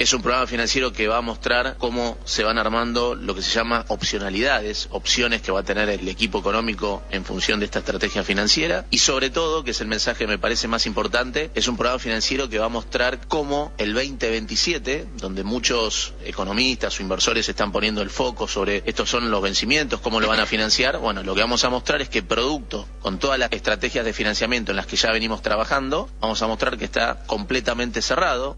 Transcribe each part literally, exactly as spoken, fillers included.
Es un programa financiero que va a mostrar cómo se van armando lo que se llama opcionalidades, opciones que va a tener el equipo económico en función de esta estrategia financiera, y sobre todo, que es el mensaje que me parece más importante, es un programa financiero que va a mostrar cómo el veinte veintisiete, donde muchos economistas o inversores están poniendo el foco sobre estos son los vencimientos, cómo lo van a financiar, bueno, lo que vamos a mostrar es que producto con todas las estrategias de financiamiento en las que ya venimos trabajando, vamos a mostrar que está completamente cerrado.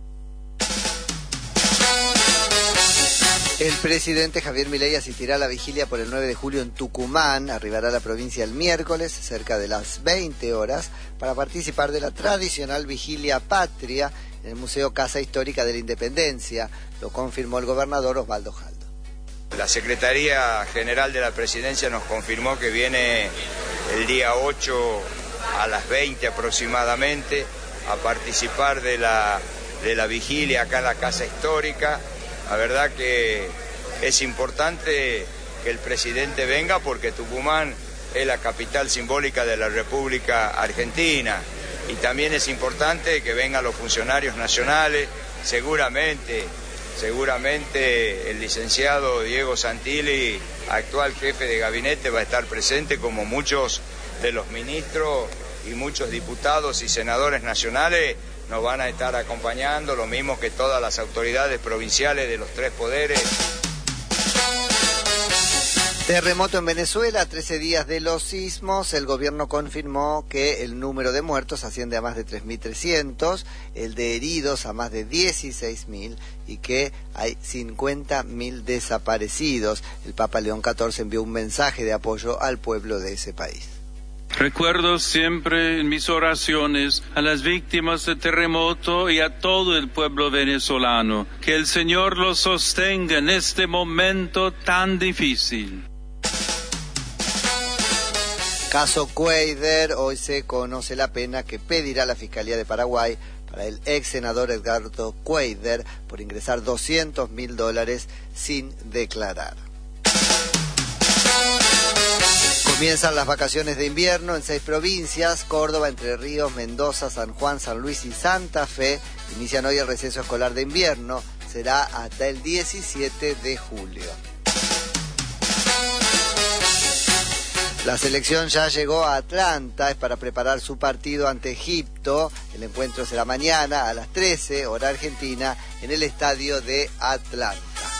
El presidente Javier Milei asistirá a la vigilia por el nueve de julio en Tucumán. Arribará a la provincia el miércoles, cerca de las veinte horas, para participar de la tradicional vigilia patria en el Museo Casa Histórica de la Independencia. Lo confirmó el gobernador Osvaldo Jaldo. La Secretaría General de la Presidencia nos confirmó que viene el día ocho a las veinte aproximadamente a participar de la, de la vigilia acá en la Casa Histórica. La verdad que es importante que el presidente venga porque Tucumán es la capital simbólica de la República Argentina, y también es importante que vengan los funcionarios nacionales. Seguramente, seguramente el licenciado Diego Santilli, actual jefe de gabinete, va a estar presente, como muchos de los ministros y muchos diputados y senadores nacionales nos van a estar acompañando, lo mismo que todas las autoridades provinciales de los tres poderes. Terremoto en Venezuela, a trece días de los sismos. El gobierno confirmó que el número de muertos asciende a más de tres mil trescientos, el de heridos a más de dieciséis mil y que hay cincuenta mil desaparecidos. El Papa León catorce envió un mensaje de apoyo al pueblo de ese país. Recuerdo siempre en mis oraciones a las víctimas del terremoto y a todo el pueblo venezolano. Que el Señor los sostenga en este momento tan difícil. Caso Cuéllar, hoy se conoce la pena que pedirá la Fiscalía de Paraguay para el ex senador Edgardo Cuéllar por ingresar doscientos mil dólares sin declarar. Comienzan las vacaciones de invierno en seis provincias: Córdoba, Entre Ríos, Mendoza, San Juan, San Luis y Santa Fe. Inician hoy el receso escolar de invierno. Será hasta el diecisiete de julio. La selección ya llegó a Atlanta, es para preparar su partido ante Egipto. El encuentro será mañana a las trece, hora argentina, en el estadio de Atlanta.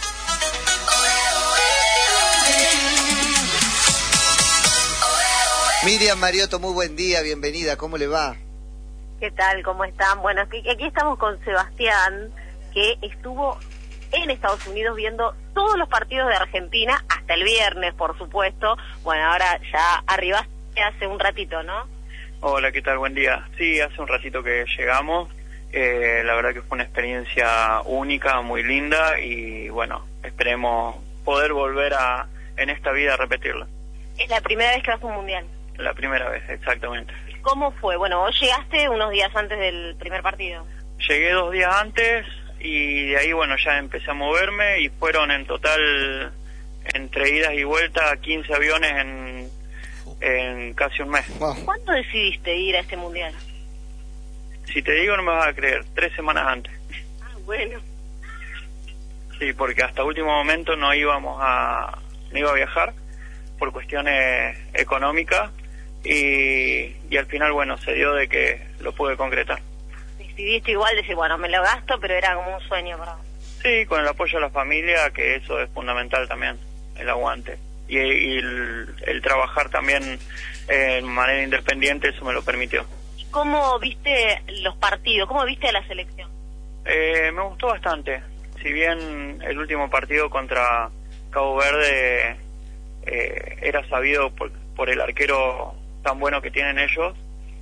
Miriam Mariotto, muy buen día, bienvenida, ¿cómo le va? ¿Qué tal? ¿Cómo están? Bueno, aquí, aquí estamos con Sebastián, que estuvo en Estados Unidos viendo todos los partidos de Argentina, hasta el viernes, por supuesto. Bueno, ahora ya arribaste hace un ratito, ¿no? Hola, ¿qué tal? Buen día. Sí, hace un ratito que llegamos. Eh, la verdad que fue una experiencia única, muy linda, y bueno, esperemos poder volver a en esta vida a repetirla. Es la primera vez que vas a un mundial. La primera vez, exactamente. ¿Cómo fue? Bueno, vos llegaste unos días antes del primer partido. Llegué dos días antes y de ahí, bueno, ya empecé a moverme y fueron en total, entre idas y vueltas, quince aviones en, en casi un mes. ¿Cuándo decidiste ir a este mundial? Si te digo no me vas a creer, tres semanas antes. Ah, bueno. Sí, porque hasta último momento no íbamos a, no iba a viajar por cuestiones económicas. Y, y al final, bueno, se dio de que lo pude concretar. Decidiste igual decir, bueno, me lo gasto, pero era como un sueño para vos. Sí, con el apoyo de la familia, que eso es fundamental también, el aguante. Y, y el, el trabajar también eh, en manera independiente, eso me lo permitió. ¿Cómo viste los partidos? ¿Cómo viste a la selección? Eh, me gustó bastante. Si bien el último partido contra Cabo Verde eh, era sabido por, por el arquero tan bueno que tienen ellos,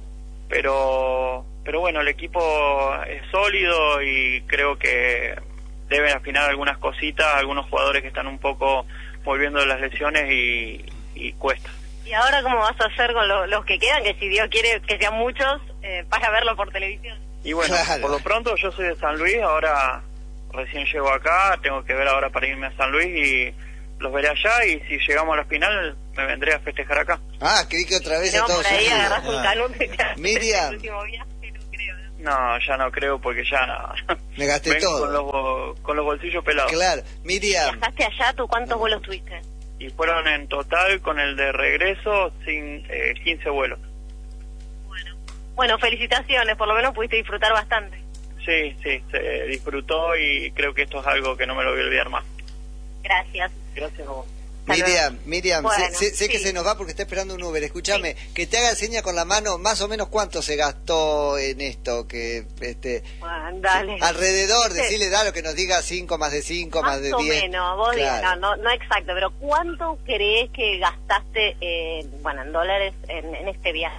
pero pero bueno, el equipo es sólido y creo que deben afinar algunas cositas, algunos jugadores que están un poco volviendo de las lesiones y, y cuesta. ¿Y ahora cómo vas a hacer con lo, los que quedan, que si Dios quiere que sean muchos, eh, para verlo por televisión? Y bueno, claro. Por lo pronto yo soy de San Luis, ahora recién llego acá, tengo que ver ahora para irme a San Luis y los veré allá, y si llegamos a la final me vendré a festejar acá. Ah, creí que otra vez no, a todos por ahí unidos. agarrás un canute. Miriam, el último viaje, no creo, ¿no? No, ya no creo porque ya no. Me gasté Vengo todo. Con los, con los bolsillos pelados. Claro. Miriam. ¿Viajaste allá? ¿Tú cuántos vuelos tuviste? Y fueron en total, con el de regreso, sin eh, quince vuelos. Bueno. Bueno, felicitaciones, por lo menos pudiste disfrutar bastante. Sí, sí, se disfrutó y creo que esto es algo que no me lo voy a olvidar más. Gracias. Gracias a vos. Miriam, Miriam, bueno, sé, sé, sé sí. que se nos va porque está esperando un Uber. Escúchame, Sí. que te haga seña con la mano, más o menos cuánto se gastó en esto, que este Bueno, dale. alrededor, Sí. decirle, da lo que nos diga cinco más de cinco más, Más de o diez. menos, vos digas, Claro. no, no, no exacto, pero ¿cuánto crees que gastaste, eh, bueno, en dólares en, en este viaje?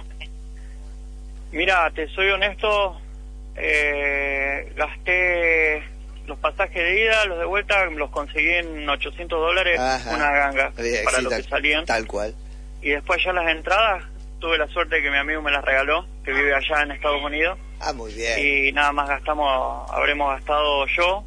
Mira, te soy honesto, eh, gasté los pasajes de ida, los de vuelta, los conseguí en ochocientos dólares, Ajá. una ganga Bien, para sí, lo tal, que salían. tal cual. Y después ya las entradas, tuve la suerte de que mi amigo me las regaló, que vive allá en Estados Unidos. Ah, muy bien. Y nada más gastamos, habremos gastado yo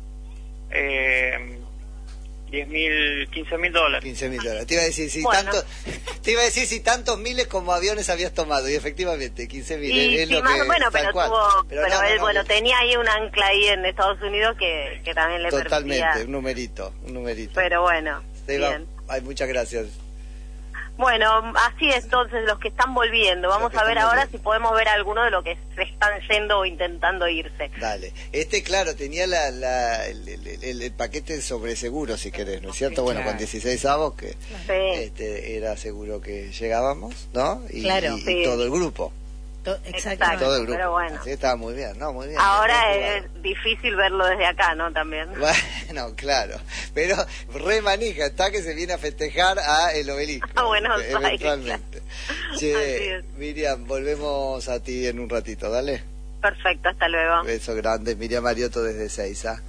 eh, diez mil, quince mil dólares. quince mil dólares. Te iba a decir si Bueno. tanto, te iba a decir si tantos miles como aviones habías tomado, y efectivamente quince mil Y es sí, lo más, que, bueno, tal pero cual. tuvo, Pero pero, no, no, él, no, bueno, que- tenía ahí un ancla ahí en Estados Unidos que, que también le totalmente, permitía. un numerito, un numerito. Pero bueno, Te va- bien. Ay, muchas gracias. Bueno, así es, entonces los que están volviendo. Vamos que a ver están ahora volviendo. si podemos ver alguno de los que se están yendo o intentando irse. Dale. Este, claro, tenía la, la, el, el- el- el paquete sobre seguro, si querés, ¿no es cierto? Bueno, Claro. con dieciséis avos, que Sí. este, era seguro que llegábamos, ¿no? Y, Claro. y- y Sí. todo el grupo. To- Exacto. Exactamente. Todo el grupo. pero bueno. Así estaba muy bien, ¿no? Muy bien. Ahora bien jugado. es difícil verlo desde acá, ¿no? También. Bueno, claro, pero re manija, está que se viene a festejar a el obelisco. A Buenos este, Aires, eventualmente. Así Che, es. Miriam, volvemos a ti en un ratito, dale. Perfecto, hasta luego. Beso grande, Miriam Mariotto desde Seiza.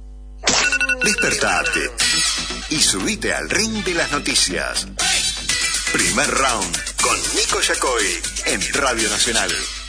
Despertate y subite al ring de las noticias. Primer round con Nico Yacoy en Radio Nacional.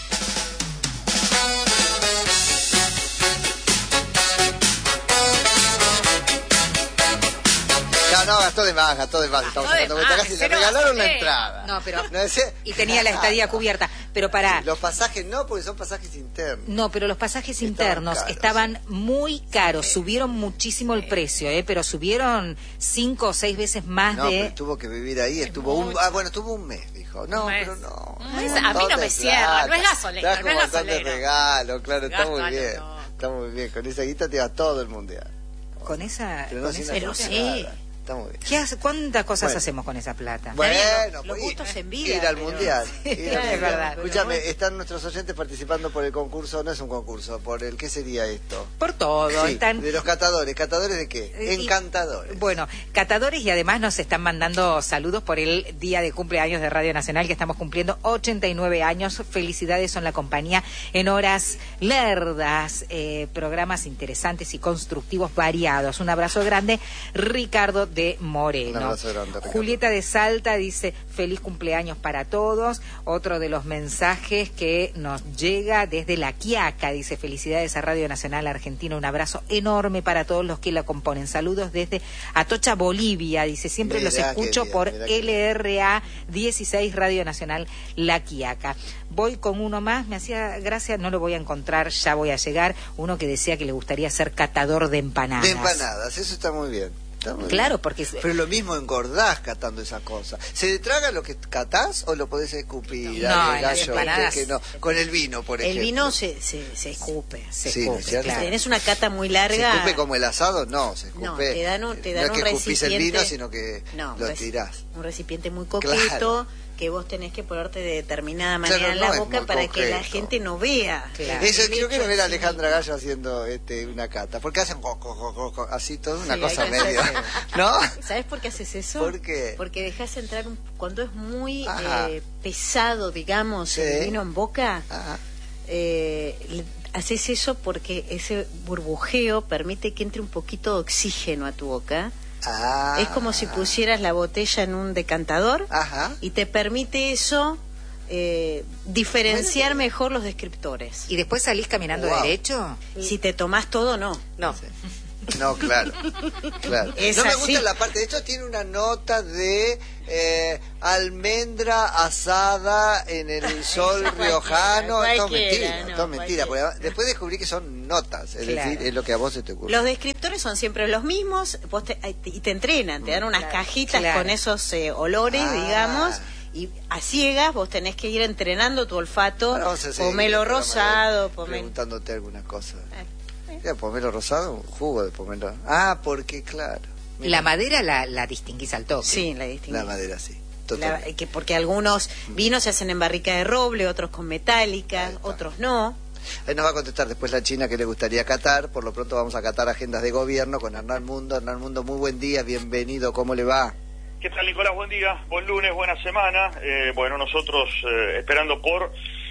No, no, gastó de más, gastó de más. Estamos de sacando cuenta, más, casi le pero- regalaron la eh, entrada. no, pero- No, ese- Y tenía la estadía cubierta. Pero para... Los pasajes no, porque son pasajes internos. No, pero los pasajes Estaban internos caros. estaban muy caros, subieron muchísimo el precio, ¿eh? Pero subieron cinco o seis veces más No, de... pero tuvo que vivir ahí, estuvo un, ah, bueno, estuvo un mes, dijo. No, Un mes. pero no. Un mes, Un a mí montón no de me cierra, no es plata. gasolero, Trajo no es un montón de gasolero. regalos, claro, está Gasto muy a lo bien. loco. Está muy bien, con esa guita te va todo el mundial. Con esa... Pero no con sin esa- hacer pero sí. nada. Está muy bien. ¿Qué hace- ¿Cuántas cosas Bueno. hacemos con esa plata? Bueno, los pues, gustos ir- en vida, ir al pero- mundial. Sí, ir al es mundial. verdad. Escúchame, están nuestros oyentes participando por el concurso, no es un concurso, por el, ¿qué sería esto? Por todo. Sí, están... de los catadores. ¿Catadores de qué? Eh, y- Encantadores. Bueno, catadores, y además nos están mandando saludos por el día de cumpleaños de Radio Nacional, que estamos cumpliendo ochenta y nueve años. Felicidades, son la compañía en horas lerdas, eh, programas interesantes y constructivos variados. Un abrazo grande, Ricardo de Moreno. Un abrazo grande, Ricardo. Julieta de Salta dice feliz cumpleaños para todos. Otro de los mensajes que nos llega desde La Quiaca dice felicidades a Radio Nacional Argentina, un abrazo enorme para todos los que la componen. Saludos desde Atocha, Bolivia, dice siempre Mirá los qué escucho bien, por mirá qué L R A dieciséis Radio Nacional La Quiaca. Voy con uno más, me hacía gracia, no lo voy a encontrar, ya voy a llegar, uno que decía que le gustaría ser catador de empanadas. De empanadas, eso está muy bien. Está muy Claro, bien. porque... Pero lo mismo engordás catando esas cosas. ¿Se traga lo que catás o lo podés escupir? No, Ale, en las gallo? empanadas- Que- que no. Con el vino, por El ejemplo. vino se, se, se escupe. se Sí, ¿no es escupe, cierto? claro. Tenés una cata muy ¿Se larga. escupe como el asado? No, se escupe. No, te dan un, te no dan es que un escupís el recipiente. vino, sino que no, lo reci- tirás. Un recipiente muy coqueto Claro. que vos tenés que ponerte de determinada manera Claro, en no la es boca muy para que la coqueto. gente no vea. Claro. Eso, El yo quiero hecho ver a en sí Alejandra mismo. Gallo haciendo este, una cata. Porque hacen co- co- co- co- co- así todo, una Sí, cosa hay que medio. hacer- ¿No? ¿Sabes por qué haces eso? ¿Por qué? Porque dejas entrar un, cuando es muy Ajá. eh, pesado, digamos, Sí. el vino en boca, Ajá. eh, le- haces eso porque ese burbujeo permite que entre un poquito de oxígeno a tu boca. Ah. Es como si pusieras la botella en un decantador Ajá. y te permite eso eh, diferenciar mejor los descriptores. ¿Y después salís caminando Wow. derecho? Si te tomás todo, no. No. Sí. No, claro, claro. Es No me así. gusta la parte de esto, tiene una nota de eh, almendra asada en el sol riojano. Esto es Cualquiera, mentira, no, esto es mentira, cualquiera. porque después descubrí que son notas, es Claro. decir, es lo que a vos se te ocurre. Los descriptores son siempre los mismos, vos te, y te entrenan, te dan unas Claro. cajitas Claro. con esos eh, olores, Ah. digamos, y a ciegas vos tenés que ir entrenando tu olfato. Ahora vamos a seguir Pomelo el programa de rosado, hoy pomelo... preguntándote algunas cosas. Eh, Mira, pomelo rosado, un jugo de pomelo. Ah, porque claro. Mira, La madera la, la distinguís al toque. Sí, la distinguís. la madera sí. La- Totalmente. que porque algunos vinos se hacen en barrica de roble, otros con metálica, Ahí está. otros no. Ahí nos va a contestar después la China que le gustaría catar. Por lo pronto vamos a catar agendas de gobierno con Hernán Mundo. Hernán Mundo, muy buen día, bienvenido, ¿cómo le va? ¿Qué tal, Nicolás? Buen día, buen lunes, buena semana. Eh, bueno, nosotros eh, esperando por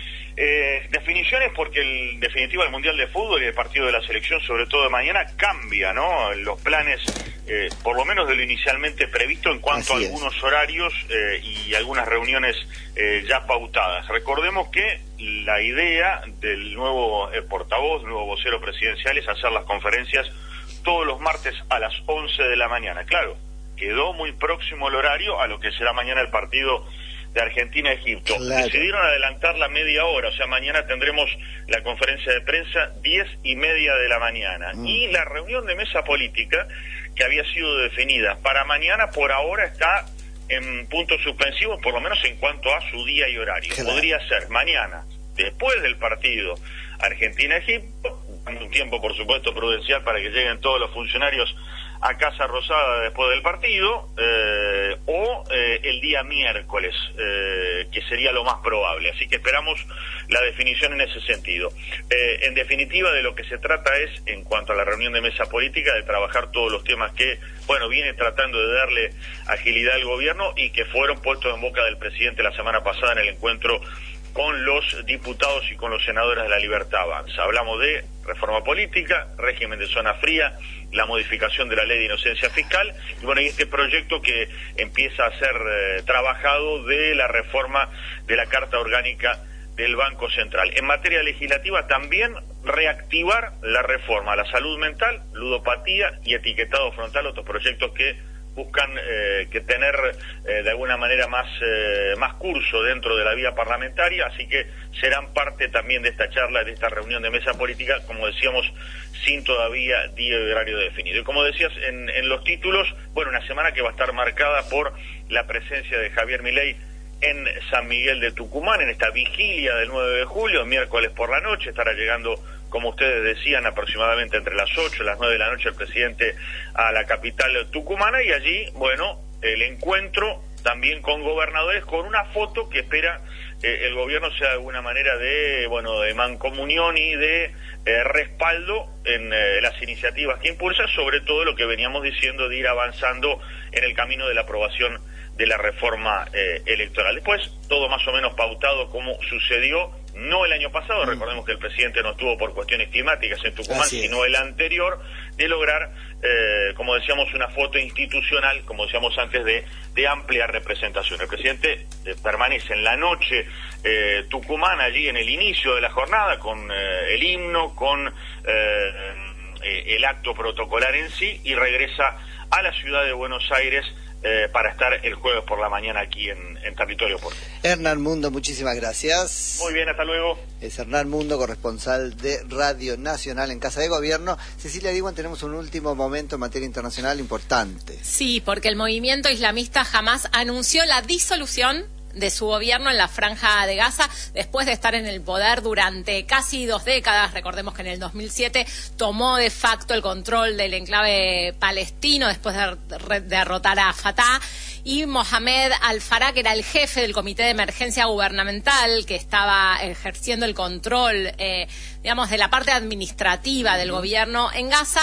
eh, definiciones, porque el, en definitiva el Mundial de Fútbol y el partido de la selección, sobre todo de mañana, cambia, ¿no? Los planes, eh, por lo menos de lo inicialmente previsto en cuanto Así a es. algunos horarios eh, y algunas reuniones eh, ya pautadas. Recordemos que la idea del nuevo eh, portavoz, nuevo vocero presidencial, es hacer las conferencias todos los martes a las once de la mañana. Claro, quedó muy próximo el horario a lo que será mañana el partido de Argentina-Egipto. Claro. Decidieron adelantar la media hora, o sea, mañana tendremos la conferencia de prensa diez y media de la mañana. Mm. Y la reunión de mesa política, que había sido definida para mañana, por ahora está en puntos suspensivos, por lo menos en cuanto a su día y horario. Claro. Podría ser mañana, después del partido Argentina-Egipto, dando un tiempo, por supuesto, prudencial para que lleguen todos los funcionarios a Casa Rosada después del partido, eh, o eh, el día miércoles, eh, que sería lo más probable. Así que esperamos la definición en ese sentido. Eh, en definitiva, de lo que se trata es, en cuanto a la reunión de mesa política, de trabajar todos los temas que, bueno, viene tratando de darle agilidad al gobierno y que fueron puestos en boca del presidente la semana pasada en el encuentro con los diputados y con los senadores de la Libertad Avanza. Hablamos de reforma política, régimen de zona fría, la modificación de la ley de inocencia fiscal, y bueno, y este proyecto que empieza a ser eh, trabajado de la reforma de la Carta Orgánica del Banco Central. En materia legislativa también reactivar la reforma a la salud mental, ludopatía y etiquetado frontal, otros proyectos que buscan eh, que tener eh, de alguna manera más eh, más curso dentro de la vida parlamentaria, así que serán parte también de esta charla, de esta reunión de mesa política, como decíamos, sin todavía día y horario definido. Y como decías en, en los títulos, bueno, una semana que va a estar marcada por la presencia de Javier Milei en San Miguel de Tucumán, en esta vigilia del nueve de julio, miércoles por la noche, estará llegando, como ustedes decían, aproximadamente entre las ocho y las nueve de la noche el presidente a la capital tucumana, y allí, bueno, el encuentro también con gobernadores, con una foto que espera eh, el gobierno sea de alguna manera de, bueno, de mancomunión y de eh, respaldo en eh, las iniciativas que impulsa, sobre todo lo que veníamos diciendo de ir avanzando en el camino de la aprobación de la reforma eh, electoral. Después, todo más o menos pautado como sucedió, no el año pasado, mm. recordemos que el presidente no estuvo por cuestiones climáticas en Tucumán, sino el anterior, de lograr, eh, como decíamos, una foto institucional, como decíamos antes, de, de amplia representación. El presidente eh, permanece en la noche eh, Tucumán, allí en el inicio de la jornada, con eh, el himno, con eh, eh, el acto protocolar en sí, y regresa a la ciudad de Buenos Aires Eh, para estar el jueves por la mañana aquí en, en territorio porteño. Hernán Mundo, muchísimas gracias. Muy bien, hasta luego. Es Hernán Mundo, corresponsal de Radio Nacional en Casa de Gobierno. Cecilia Diwan, tenemos un último momento en materia internacional importante. Sí, porque el movimiento islamista Hamás anunció la disolución de su gobierno en la Franja de Gaza, después de estar en el poder durante casi dos décadas. Recordemos que en el dos mil siete tomó de facto el control del enclave palestino después de derrotar a Fatah, y Mohamed Al-Farah, que era el jefe del Comité de Emergencia Gubernamental, que estaba ejerciendo el control, eh, digamos, de la parte administrativa del gobierno en Gaza,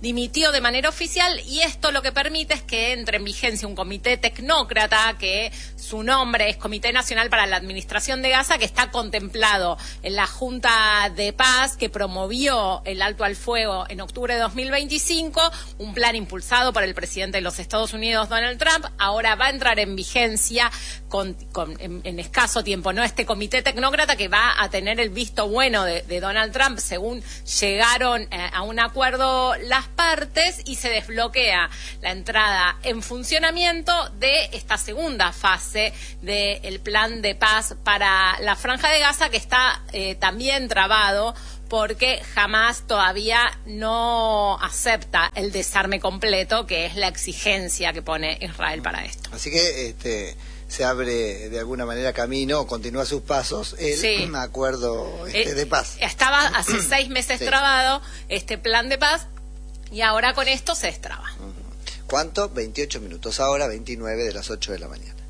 dimitió de manera oficial, y esto lo que permite es que entre en vigencia un comité tecnócrata, que su nombre es Comité Nacional para la Administración de Gaza, que está contemplado en la Junta de Paz que promovió el alto al fuego en octubre de dos mil veinticinco, un plan impulsado por el presidente de los Estados Unidos, Donald Trump. Ahora va a entrar en vigencia con, con, en, en escaso tiempo, ¿no? Este comité tecnócrata que va a tener el visto bueno de, de Donald Trump, según llegaron eh, a un acuerdo las partes, y se desbloquea la entrada en funcionamiento de esta segunda fase del plan de paz para la Franja de Gaza, que está eh, también trabado porque Hamás todavía no acepta el desarme completo, que es la exigencia que pone Israel para esto. Así que este se abre de alguna manera camino, continúa sus pasos el sí. acuerdo este, eh, de paz. Estaba hace seis meses sí. trabado este plan de paz, y ahora con esto se destraba. ¿Cuánto? veintiocho minutos, ahora veintinueve de las ocho de la mañana.